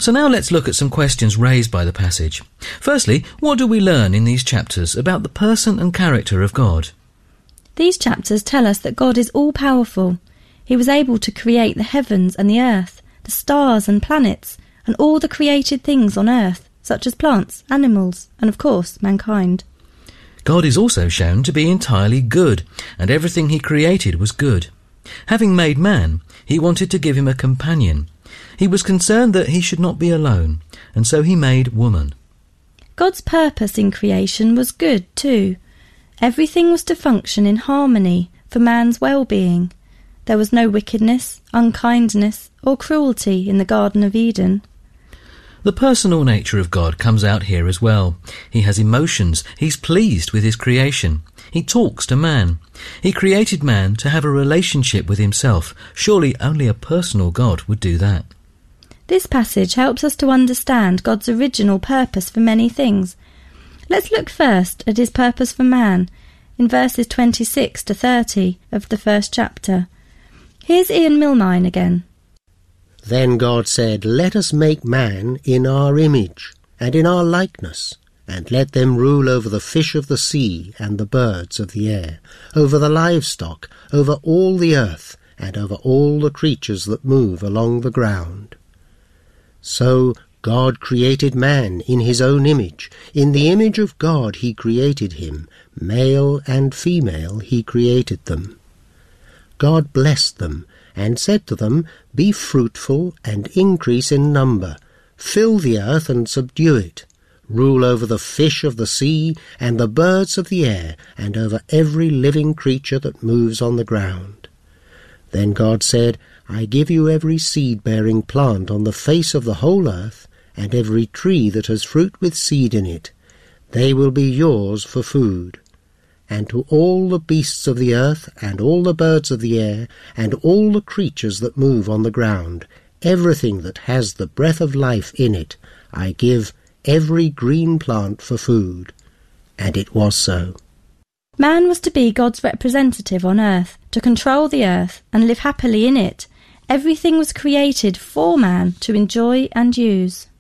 So now let's look at some questions raised by the passage. Firstly, what do we learn in these chapters about the person and character of God? These chapters tell us that God is all-powerful. He was able to create the heavens and the earth, the stars and planets, and all the created things on earth, such as plants, animals, and of course, mankind. God is also shown to be entirely good, and everything he created was good. Having made man, he wanted to give him a companion. He was concerned that he should not be alone, and so he made woman. God's purpose in creation was good too. Everything was to function in harmony for man's well-being. There was no wickedness, unkindness, or cruelty in the Garden of Eden. The personal nature of God comes out here as well. He has emotions. He's pleased with his creation. He talks to man. He created man to have a relationship with himself. Surely only a personal God would do that. This passage helps us to understand God's original purpose for many things. Let's look first at his purpose for man, in verses 26 to 30 of the first chapter. Here's Ian Milnine again. Then God said, "Let us make man in our image, and in our likeness, and let them rule over the fish of the sea and the birds of the air, over the livestock, over all the earth, and over all the creatures that move along the ground." So God created man in his own image. In the image of God he created him. Male and female he created them. God blessed them, and said to them, "Be fruitful and increase in number. Fill the earth and subdue it. Rule over the fish of the sea and the birds of the air, and over every living creature that moves on the ground." Then God said, "I give you every seed-bearing plant on the face of the whole earth, and every tree that has fruit with seed in it. They will be yours for food. And to all the beasts of the earth, and all the birds of the air, and all the creatures that move on the ground, everything that has the breath of life in it, I give every green plant for food." And it was so. Man was to be God's representative on earth, to control the earth and live happily in it. Everything was created for man to enjoy and use.